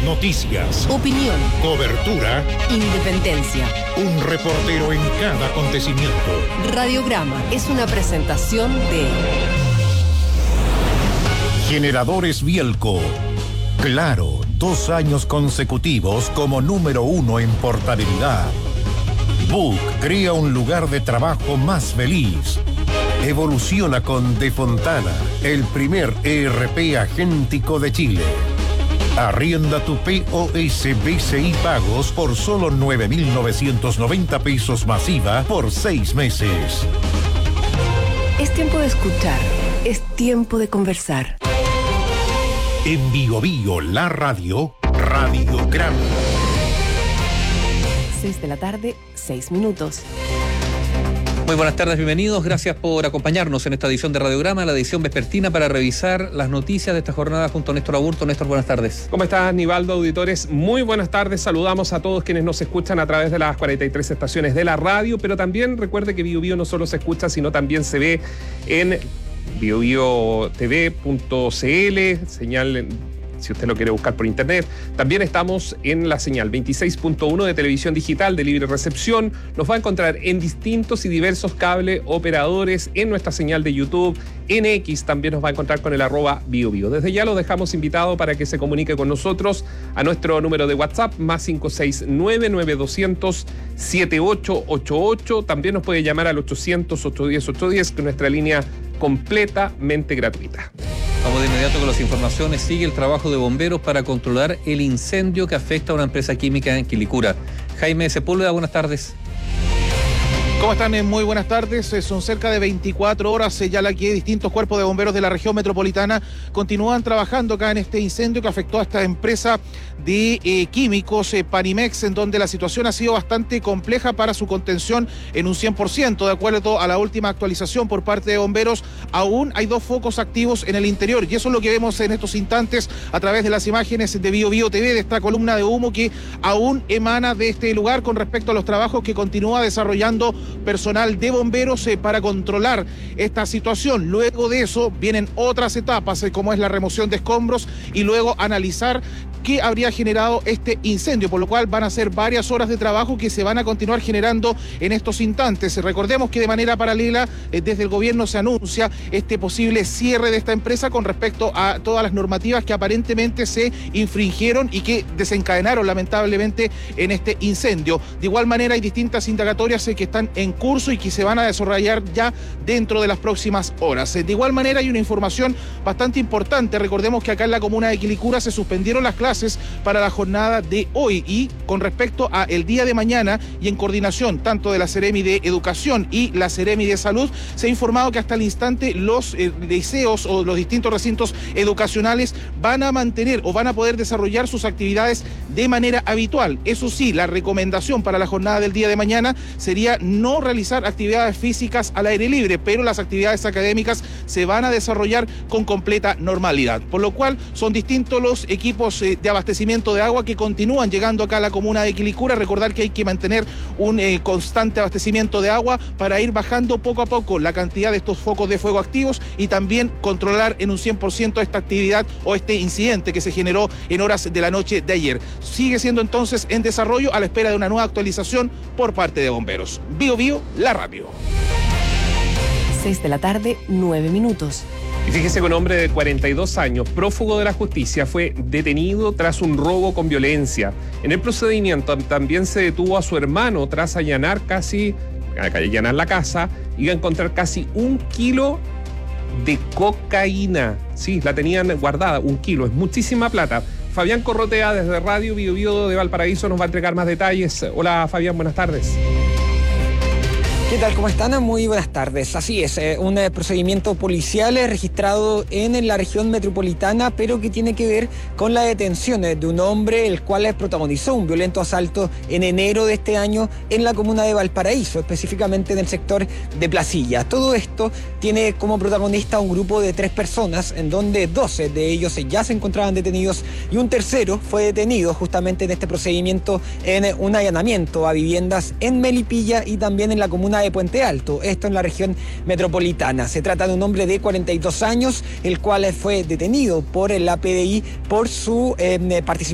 Noticias, opinión, cobertura, independencia. un reportero en cada acontecimiento. Radiograma es una presentación de Generadores Bielco. Claro, 2 años consecutivos como número 1 en portabilidad. Book crea un lugar de trabajo más feliz. Evoluciona con De Fontana, el primer ERP agéntico de Chile. Arrienda tu POS BCI Pagos por solo 9.990 pesos masiva por 6 meses. Es tiempo de escuchar, es tiempo de conversar. En Bio Bio, la radio, Radiograma. 6 de la tarde, 6 minutos. Muy buenas tardes, bienvenidos. Gracias por acompañarnos en esta edición de Radiograma, la edición vespertina para revisar las noticias de esta jornada junto a Néstor Aburto. Néstor, buenas tardes. ¿Cómo estás, Nivaldo, auditores? Muy buenas tardes. Saludamos a todos quienes nos escuchan a través de las 43 estaciones de la radio, pero también recuerde que Bio Bio no solo se escucha, sino también se ve en biobiotv.cl, señal si usted lo quiere buscar por internet. También estamos en la señal 26.1 de televisión digital de libre recepción. Nos va a encontrar en distintos y diversos cable operadores, en nuestra señal de YouTube, en X también nos va a encontrar con el @BioBio. Desde ya lo dejamos invitado para que se comunique con nosotros a nuestro número de WhatsApp, más 569-9200-7888. También nos puede llamar al 800-810-810, que es nuestra línea completamente gratuita. Vamos de inmediato con las informaciones. Sigue el trabajo de bomberos para controlar el incendio que afecta a una empresa química en Quilicura. Jaime Sepúlveda, buenas tardes. ¿Cómo están? Muy buenas tardes. Son cerca de 24 horas ya la que distintos cuerpos de bomberos de la región metropolitana continúan trabajando acá en este incendio que afectó a esta empresa de químicos, Panimex, en donde la situación ha sido bastante compleja para su contención en un 100%. De acuerdo a la última actualización por parte de bomberos, aún hay 2 focos activos en el interior, y eso es lo que vemos en estos instantes a través de las imágenes de Bio Bio TV, de esta columna de humo que aún emana de este lugar con respecto a los trabajos que continúa desarrollando personal de bomberos para controlar esta situación. Luego de eso vienen otras etapas, como es la remoción de escombros y luego analizar qué habría generado este incendio, por lo cual van a ser varias horas de trabajo que se van a continuar generando en estos instantes. Recordemos que de manera paralela desde el gobierno se anuncia este posible cierre de esta empresa con respecto a todas las normativas que aparentemente se infringieron y que desencadenaron lamentablemente en este incendio. De igual manera hay distintas indagatorias que están en curso y que se van a desarrollar ya dentro de las próximas horas. De igual manera hay una información bastante importante. Recordemos que acá en la comuna de Quilicura se suspendieron las clases para la jornada de hoy, y con respecto a el día de mañana y en coordinación tanto de la Seremi de Educación y la Seremi de Salud, se ha informado que hasta el instante los liceos o los distintos recintos educacionales van a mantener o van a poder desarrollar sus actividades de manera habitual. Eso sí, la recomendación para la jornada del día de mañana sería no realizar actividades físicas al aire libre, pero las actividades académicas se van a desarrollar con completa normalidad, por lo cual son distintos los equipos de abastecimiento de agua que continúan llegando acá a la comuna de Quilicura. Recordar que hay que mantener un constante abastecimiento de agua para ir bajando poco a poco la cantidad de estos focos de fuego activos y también controlar en un 100% esta actividad o este incidente que se generó en horas de la noche de ayer. Sigue siendo entonces en desarrollo a la espera de una nueva actualización por parte de bomberos. Bio Bio, la radio. 6 de la tarde, 9 minutos. Y fíjese que un hombre de 42 años, prófugo de la justicia, fue detenido tras un robo con violencia. En el procedimiento también se detuvo a su hermano tras allanar la casa y encontrar casi 1 kilo de cocaína. Sí, la tenían guardada, 1 kilo, es muchísima plata. Fabián Corrotea desde Radio Bio Bio de Valparaíso nos va a entregar más detalles. Hola Fabián, buenas tardes. ¿Qué tal? ¿Cómo están? Muy buenas tardes. Así es, un procedimiento policial registrado en la región metropolitana, pero que tiene que ver con la detención de un hombre el cual protagonizó un violento asalto en enero de este año en la comuna de Valparaíso, específicamente en el sector de Placilla. Todo esto tiene como protagonista un grupo de 3 personas, en donde 12 de ellos ya se encontraban detenidos y un tercero fue detenido justamente en este procedimiento en un allanamiento a viviendas en Melipilla y también en la comuna de Puente Alto, esto en la región metropolitana. Se trata de un hombre de 42 años, el cual fue detenido por la PDI por su participación